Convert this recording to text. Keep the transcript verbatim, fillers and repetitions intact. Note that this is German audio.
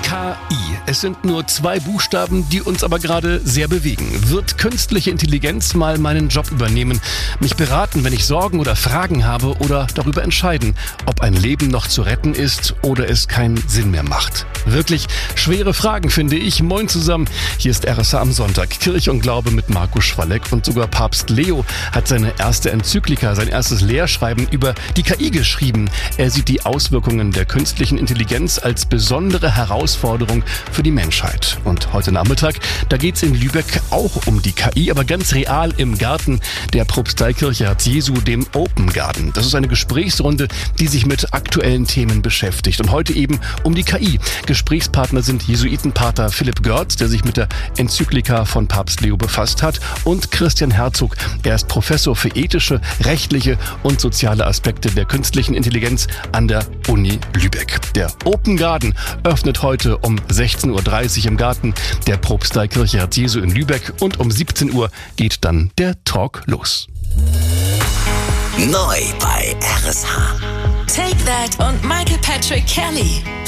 K I. Es sind nur zwei Buchstaben, die uns aber gerade sehr bewegen. Wird künstliche Intelligenz mal meinen Job übernehmen, mich beraten, wenn ich Sorgen oder Fragen habe oder darüber entscheiden, ob ein Leben noch zu retten ist oder es keinen Sinn mehr macht? Wirklich schwere Fragen, finde ich. Moin zusammen, hier ist R S H am Sonntag. Kirche und Glaube mit Marco Schwalleck und sogar Papst Leo hat seine erste Enzyklika, sein erstes Lehrschreiben über die K I geschrieben. Er sieht die Auswirkungen der künstlichen Intelligenz als besondere Herausforderung für die Menschheit. Und heute Nachmittag, da geht's in Lübeck auch um die K I, aber ganz real im Garten der Propsteikirche Herz Jesu, dem Open Garden. Das ist eine Gesprächsrunde, die sich mit aktuellen Themen beschäftigt. Und heute eben um die K I. Gesprächspartner sind Jesuitenpater Philipp Görz, der sich mit der Enzyklika von Papst Leo befasst hat, und Christian Herzog. Er ist Professor für ethische, rechtliche und soziale Aspekte der künstlichen Intelligenz an der Uni Lübeck. Der Open Garden öffnet heute um sechzehn Uhr dreißig im Garten der Propsteikirche Herz Jesu in Lübeck und um siebzehn Uhr geht dann der Talk los. Neu bei R S H. Take That und Michael Patrick Kelly.